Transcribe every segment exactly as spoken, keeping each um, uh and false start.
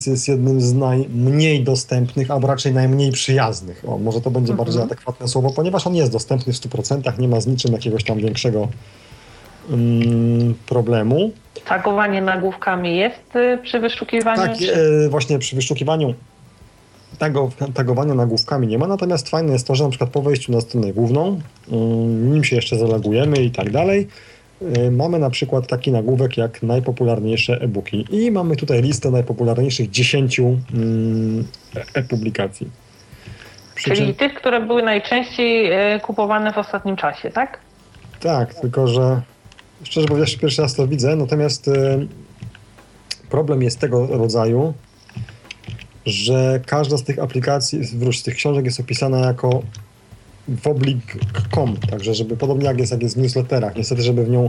jest jednym z najmniej dostępnych, albo raczej najmniej przyjaznych. O, może to będzie mhm. bardziej adekwatne słowo, ponieważ on jest dostępny w stu procentach, nie ma z niczym jakiegoś tam większego um, problemu. Tagowanie nagłówkami jest y, przy wyszukiwaniu? Tak, czy... e, właśnie przy wyszukiwaniu tego tagowania nagłówkami nie ma, natomiast fajne jest to, że na przykład po wejściu na stronę główną, nim się jeszcze zalogujemy i tak dalej, mamy na przykład taki nagłówek jak najpopularniejsze e-booki i mamy tutaj listę najpopularniejszych dziesięciu e-publikacji. Przy Czyli czym... tych, które były najczęściej kupowane w ostatnim czasie, tak? Tak, tylko że szczerze powiedziawszy pierwszy raz to widzę, natomiast problem jest tego rodzaju, że każda z tych aplikacji, wróć, z tych książek jest opisana jako woblik kropka com, także żeby podobnie jak jest, jak jest w newsletterach, niestety, żeby w nią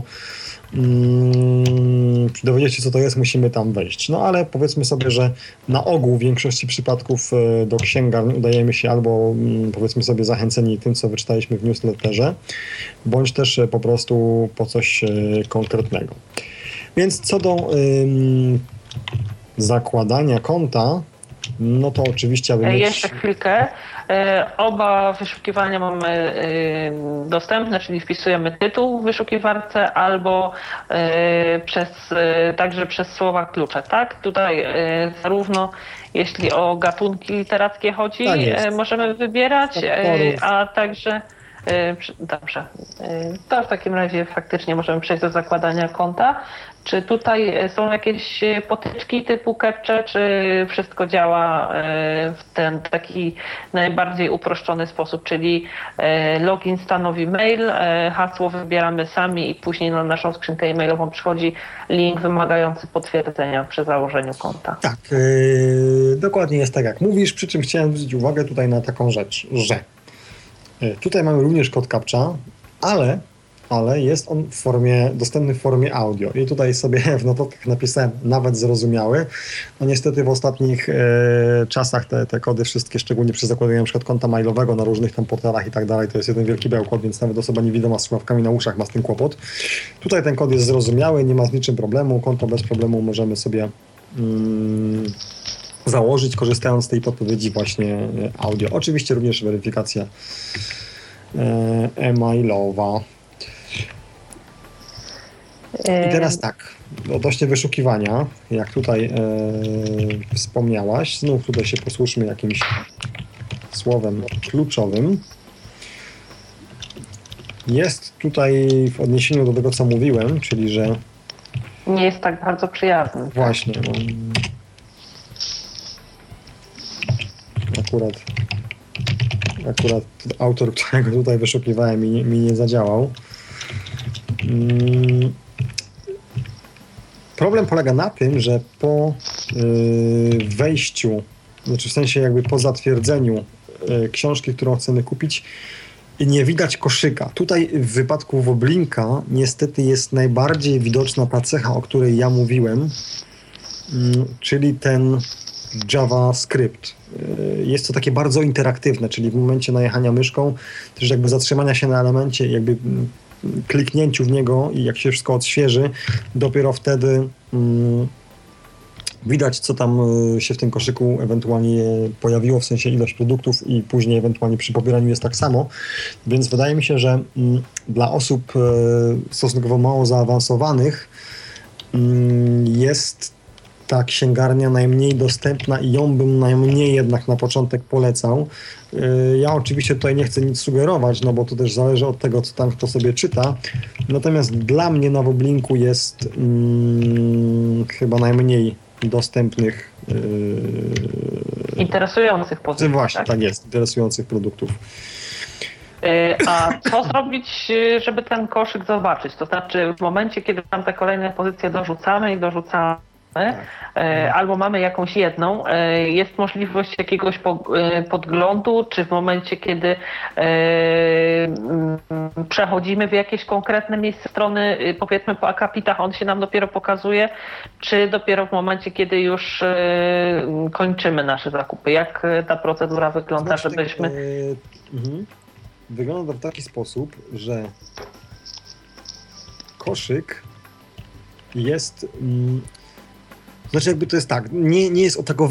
mm, dowiedzieć się, co to jest, musimy tam wejść. No ale powiedzmy sobie, że na ogół w większości przypadków do księgarni udajemy się albo mm, powiedzmy sobie zachęceni tym, co wyczytaliśmy w newsletterze, bądź też po prostu po coś y, konkretnego. Więc co do ym, zakładania konta, no to oczywiście, aby mieć... Jeszcze chwilkę. Oba wyszukiwania mamy dostępne, czyli wpisujemy tytuł w wyszukiwarce albo przez, także przez słowa klucze, tak? Tutaj zarówno jeśli o gatunki literackie chodzi, tak możemy wybierać, a także... Dobrze. To w takim razie faktycznie możemy przejść do zakładania konta. Czy tutaj są jakieś potyczki typu captcha, czy wszystko działa w ten taki najbardziej uproszczony sposób, czyli login stanowi mail, hasło wybieramy sami i później na naszą skrzynkę e-mailową przychodzi link wymagający potwierdzenia przy założeniu konta. Tak, yy, dokładnie jest tak jak mówisz, przy czym chciałem zwrócić uwagę tutaj na taką rzecz, że tutaj mamy również kod captcha, ale, ale jest on w formie, dostępny w formie audio. I tutaj sobie w notatkach napisałem nawet zrozumiały. No niestety w ostatnich e, czasach te, te kody wszystkie, szczególnie przy zakładaniu na przykład konta mailowego na różnych tam portalach i tak dalej, to jest jeden wielki bełkot, więc nawet osoba niewidoma z słuchawkami na uszach ma z tym kłopot. Tutaj ten kod jest zrozumiały, nie ma z niczym problemu. Konto bez problemu możemy sobie... Mm, założyć, korzystając z tej podpowiedzi właśnie audio. Oczywiście również weryfikacja e-mailowa. I teraz tak, odnośnie wyszukiwania, jak tutaj e, wspomniałaś, znów tutaj się posłuszmy jakimś słowem kluczowym. Jest tutaj w odniesieniu do tego, co mówiłem, czyli że... Nie jest tak bardzo przyjazny. Właśnie. No, Akurat, akurat autor, którego tutaj wyszukiwałem, mi, mi nie zadziałał. Hmm. Problem polega na tym, że po yy, wejściu, znaczy w sensie jakby po zatwierdzeniu yy, książki, którą chcemy kupić, nie widać koszyka. Tutaj w wypadku Woblinka niestety jest najbardziej widoczna ta cecha, o której ja mówiłem, yy, czyli ten JavaScript. Jest to takie bardzo interaktywne, czyli w momencie najechania myszką, też jakby zatrzymania się na elemencie, jakby kliknięciu w niego i jak się wszystko odświeży, dopiero wtedy mm, widać, co tam się w tym koszyku ewentualnie pojawiło, w sensie ilość produktów i później ewentualnie przy pobieraniu jest tak samo. Więc wydaje mi się, że mm, dla osób e, stosunkowo mało zaawansowanych mm, jest ta księgarnia najmniej dostępna i ją bym najmniej jednak na początek polecał. Ja oczywiście tutaj nie chcę nic sugerować, no bo to też zależy od tego, co tam kto sobie czyta. Natomiast dla mnie na Woblinku jest hmm, chyba najmniej dostępnych yy, interesujących pozycji. Właśnie, tak? tak jest, interesujących produktów. A co zrobić, żeby ten koszyk zobaczyć? To znaczy w momencie, kiedy tam te kolejne pozycje dorzucamy i dorzucamy, tak. albo mamy jakąś jedną, jest możliwość jakiegoś podglądu, czy w momencie, kiedy przechodzimy w jakieś konkretne miejsce strony, powiedzmy po akapitach, on się nam dopiero pokazuje, czy dopiero w momencie, kiedy już kończymy nasze zakupy? Jak ta procedura wygląda, znaczy, żebyśmy... Yy, yy, wygląda to w taki sposób, że koszyk jest... Yy, Znaczy jakby to jest tak, nie, nie jest otagowane